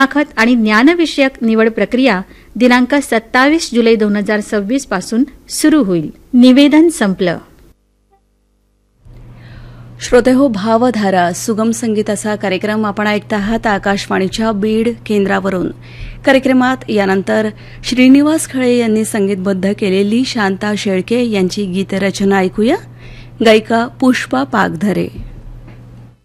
मुलाखत आणि ज्ञानविषयक निवड प्रक्रिया दिनांक 27 जुलै 2026 पासून सुरू होईल. निवेदन संपलं. श्रोतेहो, भावधारा सुगम संगीताचा कार्यक्रम आपण ऐकत आहात आकाशवाणीच्या बीड केंद्रावरून. कार्यक्रमात यानंतर श्रीनिवास खळे यांनी संगीतबद्ध केलेली शांता शेळके यांची गीतरचना ऐकूया. गायिका पुष्पा पागधरे.